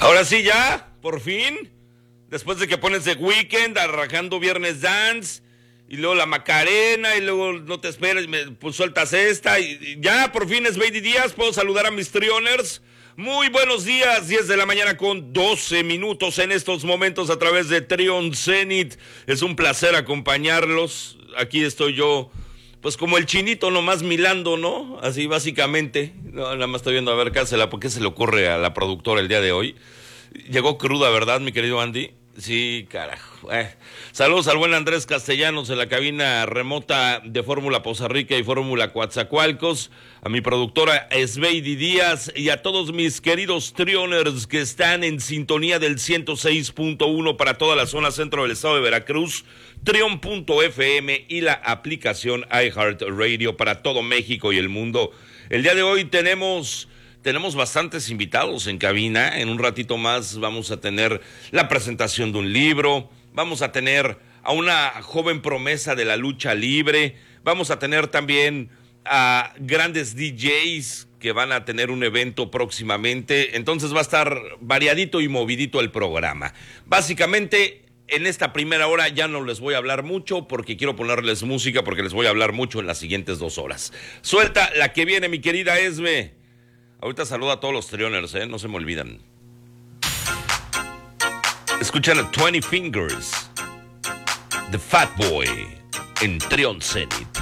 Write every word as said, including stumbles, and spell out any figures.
Ahora sí ya, por fin, después de que pones The Weeknd, arrancando Viernes Dance, y luego la Macarena, y luego no te esperes, me pues, sueltas esta, y, y ya por fin es veinte días, puedo saludar a mis Trioners. Muy buenos días, diez de la mañana con doce minutos en estos momentos a través de Trion Zenith. Es un placer acompañarlos, aquí estoy yo, pues como el chinito nomás milando, ¿no? Así básicamente, no, nada más estoy viendo a ver qué, la, ¿por qué se le ocurre a la productora el día de hoy? Llegó cruda, ¿verdad, mi querido Andy? Sí, carajo. Eh. Saludos al buen Andrés Castellanos en la cabina remota de Fórmula Poza Rica y Fórmula Coatzacoalcos, a mi productora Esbeidi Díaz y a todos mis queridos Trioners que están en sintonía del ciento seis punto uno para toda la zona centro del estado de Veracruz, trion punto f m y la aplicación iHeartRadio para todo México y el mundo. El día de hoy tenemos... Tenemos bastantes invitados en cabina. En un ratito más vamos a tener la presentación de un libro. Vamos a tener a una joven promesa de la lucha libre. Vamos a tener también a grandes D Js que van a tener un evento próximamente. Entonces va a estar variadito y movidito el programa. Básicamente, en esta primera hora ya no les voy a hablar mucho porque quiero ponerles música porque les voy a hablar mucho en las siguientes dos horas. Suelta la que viene, mi querida Esme. Ahorita saludo a todos los Trioners, ¿eh? No se me olvidan. Escuchan a Twenty Fingers, The Fat Boy, en Trion Zenith.